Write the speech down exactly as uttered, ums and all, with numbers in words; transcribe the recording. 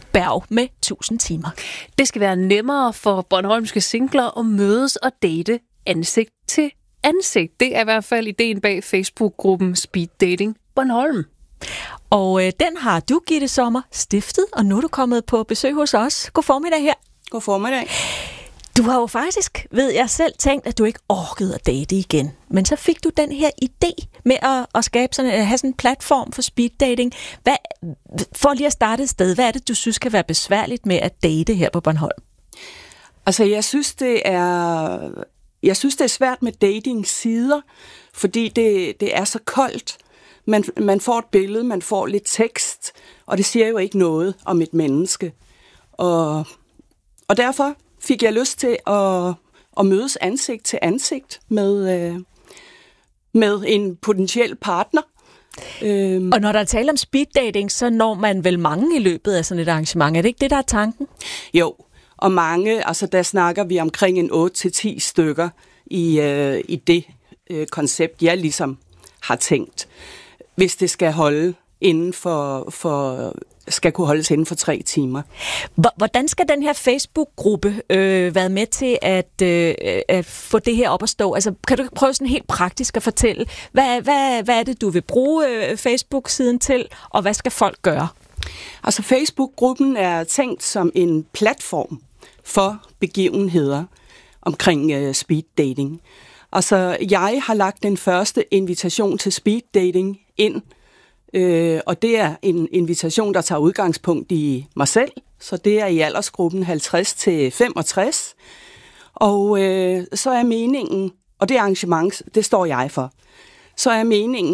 Berg med tusind timer. Det skal være nemmere for bornholmske singler at mødes og date ansigt til ansigt. Det er i hvert fald ideen bag Facebook-gruppen Speed Dating Bornholm. Og øh, den har du, Gitte Sommer, stiftet, og nu er du kommet på besøg hos os. God formiddag her. God formiddag. Du har jo faktisk, ved jeg selv, tænkt, at du ikke orkede at date igen. Men så fik du den her idé med at, at skabe sådan, at have sådan en platform for speed dating. Hvad, for lige at starte et sted, hvad er det, du synes kan være besværligt med at date her på Bornholm? Altså, jeg synes, det er, jeg synes, det er svært med dating-sider, fordi det, det er så koldt. Man, man får et billede, man får lidt tekst, og det siger jo ikke noget om et menneske. Og, og derfor fik jeg lyst til at, at mødes ansigt til ansigt med, øh, med en potentiel partner. Øhm. Og når der er tale om speed dating, så når man vel mange i løbet af sådan et arrangement. Er det ikke det, der er tanken? Jo, og mange, altså der snakker vi omkring en otte til ti stykker i, øh, i det øh, koncept, jeg ligesom har tænkt. Hvis det skal holde inden for, for skal kunne holdes inden for tre timer. Hvordan skal den her Facebook-gruppe øh, være med til at, øh, at få det her op at stå? Altså, kan du prøve sådan helt praktisk at fortælle, hvad, hvad, hvad er det, du vil bruge øh, Facebook-siden til, og hvad skal folk gøre? Altså, Facebook-gruppen er tænkt som en platform for begivenheder omkring øh, speed dating. Altså, jeg har lagt den første invitation til speed dating ind, øh, og det er en invitation, der tager udgangspunkt i mig selv, så det er i aldersgruppen halvtreds til femogtres. Og øh, så er meningen, og det arrangement, det står jeg for, så er meningen,